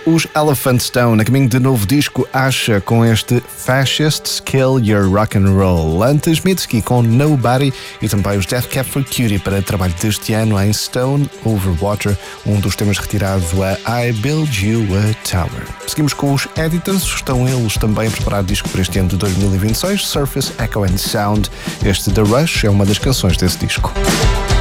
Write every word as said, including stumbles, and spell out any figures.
os Elephant Stone, a caminho de novo disco Asha com este Fascist Kill Your Rock and Roll. Antes Mitski com Nobody e também os Death Cab for Cutie para trabalho deste ano em Stone Over Water, um dos temas retirados a I Build You a Tower. Seguimos com os Editors, estão eles também a preparar disco para este ano de dois mil e vinte e seis, Surface, Echo and Sound. Este The Rush é uma das canções desse disco.